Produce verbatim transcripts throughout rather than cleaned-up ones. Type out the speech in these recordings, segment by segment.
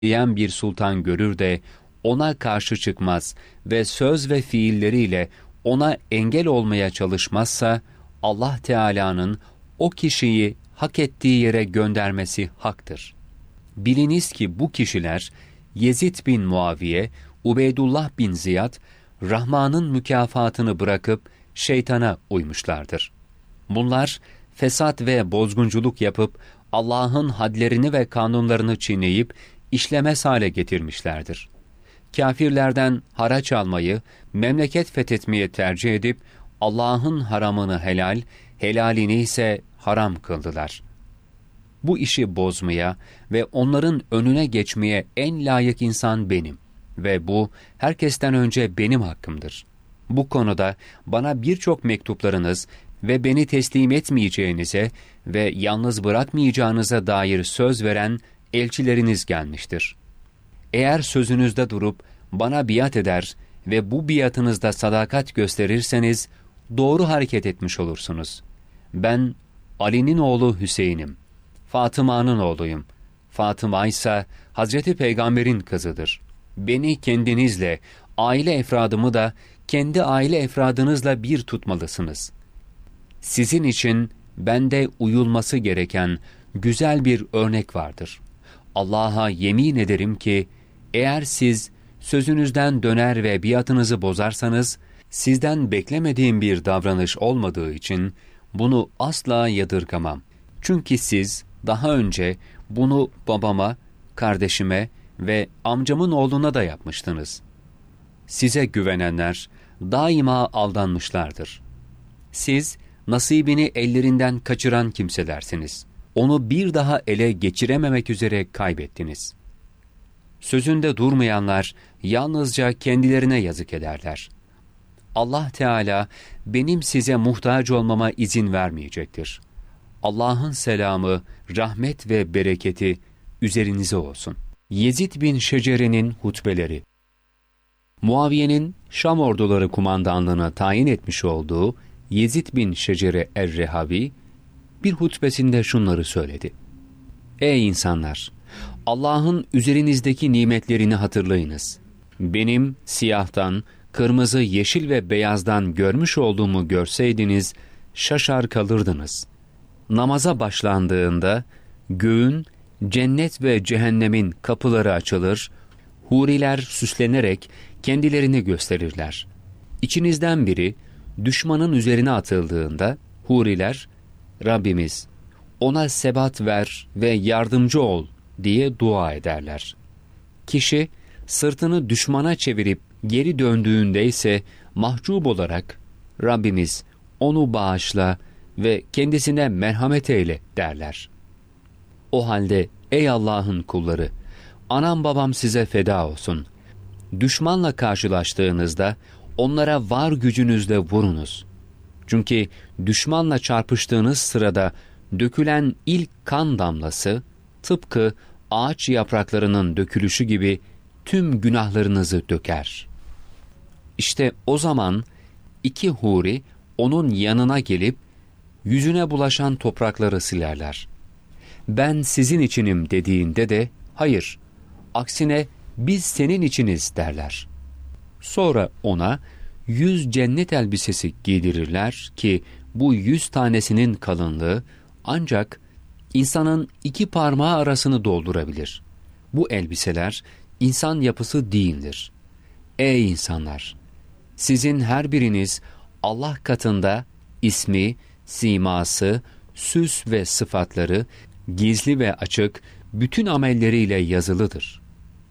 diyen bir sultan görür de ona karşı çıkmaz ve söz ve fiilleriyle ona engel olmaya çalışmazsa, Allah Teala'nın o kişiyi hak ettiği yere göndermesi haktır. Biliniz ki bu kişiler Yezid bin Muaviye, Ubeydullah bin Ziyad, Rahman'ın mükafatını bırakıp şeytana uymuşlardır. Bunlar fesat ve bozgunculuk yapıp Allah'ın hadlerini ve kanunlarını çiğneyip işlemez hale getirmişlerdir. Kâfirlerden haraç almayı, memleket fethetmeye tercih edip Allah'ın haramını helal, helalini ise haram kıldılar. Bu işi bozmaya ve onların önüne geçmeye en layık insan benim ve bu herkesten önce benim hakkımdır. Bu konuda bana birçok mektuplarınız ve beni teslim etmeyeceğinize ve yalnız bırakmayacağınıza dair söz veren elçileriniz gelmiştir. Eğer sözünüzde durup bana biat eder ve bu biatınızda sadakat gösterirseniz doğru hareket etmiş olursunuz. Ben Ali'nin oğlu Hüseyin'im. Fatıma'nın oğluyum. Fatıma ise Hazreti Peygamber'in kızıdır. Beni kendinizle, aile efradımı da kendi aile efradınızla bir tutmalısınız. Sizin için bende uyulması gereken güzel bir örnek vardır. Allah'a yemin ederim ki, eğer siz sözünüzden döner ve biatınızı bozarsanız, sizden beklemediğim bir davranış olmadığı için bunu asla yadırgamam. Çünkü siz daha önce bunu babama, kardeşime ve amcamın oğluna da yapmıştınız. Size güvenenler daima aldanmışlardır. Siz nasibini ellerinden kaçıran kimselersiniz. Onu bir daha ele geçirememek üzere kaybettiniz. Sözünde durmayanlar yalnızca kendilerine yazık ederler. Allah Teala benim size muhtaç olmama izin vermeyecektir. Allah'ın selamı, rahmet ve bereketi üzerinize olsun. Yezid bin Şecere'nin hutbeleri. Muaviye'nin Şam orduları kumandanlığına tayin etmiş olduğu Yezid bin Şecere er-Rehavi bir hutbesinde şunları söyledi. Ey insanlar! Allah'ın üzerinizdeki nimetlerini hatırlayınız. Benim siyahtan, kırmızı, yeşil ve beyazdan görmüş olduğumu görseydiniz, şaşar kalırdınız. Namaza başlandığında, göğün, cennet ve cehennemin kapıları açılır, huriler süslenerek kendilerini gösterirler. İçinizden biri, düşmanın üzerine atıldığında, huriler, Rabbimiz, ona sebat ver ve yardımcı ol diye dua ederler. Kişi, sırtını düşmana çevirip geri döndüğünde ise mahcup olarak, Rabbimiz, onu bağışla ve kendisine merhamet eyle derler. O halde ey Allah'ın kulları, anam babam size feda olsun. Düşmanla karşılaştığınızda onlara var gücünüzle vurunuz. Çünkü düşmanla çarpıştığınız sırada dökülen ilk kan damlası tıpkı ağaç yapraklarının dökülüşü gibi tüm günahlarınızı döker. İşte o zaman iki huri onun yanına gelip yüzüne bulaşan toprakları silerler. Ben sizin içinim dediğinde de hayır, aksine biz senin içiniz derler. Sonra ona yüz cennet elbisesi giydirirler ki bu yüz tanesinin kalınlığı ancak insanın iki parmağı arasını doldurabilir. Bu elbiseler insan yapısı değildir. Ey insanlar! Sizin her biriniz Allah katında ismi, siması, süs ve sıfatları, gizli ve açık, bütün amelleriyle yazılıdır.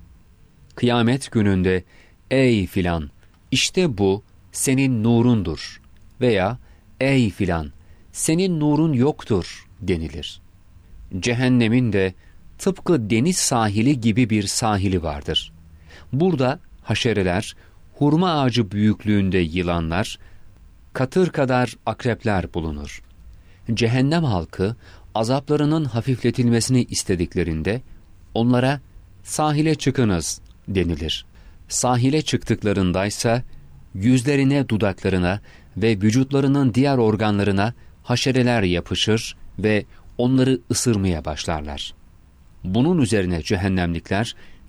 Kıyamet gününde, ey filan, işte bu senin nurundur veya ey filan, senin nurun yoktur denilir. Cehennemin de tıpkı deniz sahili gibi bir sahili vardır. Burada haşereler, hurma ağacı büyüklüğünde yılanlar, katır kadar akrepler bulunur. Cehennem halkı, azaplarının hafifletilmesini istediklerinde, onlara sahile çıkınız denilir. Sahile çıktıklarındaysa, yüzlerine, dudaklarına ve vücutlarının diğer organlarına haşereler yapışır ve onları ısırmaya başlarlar. Bunun üzerine cehennemlikler